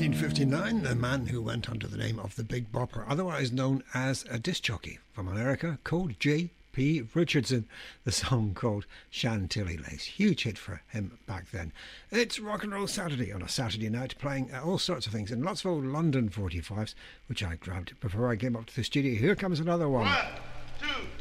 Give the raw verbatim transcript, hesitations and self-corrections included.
nineteen fifty-nine, the man who went under the name of the Big Bopper, otherwise known as a disc jockey from America, called J P Richardson. The song called Chantilly Lace. Huge hit for him back then. It's Rock and Roll Saturday on a Saturday night, playing all sorts of things and lots of old London forty-fives, which I grabbed before I came up to the studio. Here comes another one. One, two,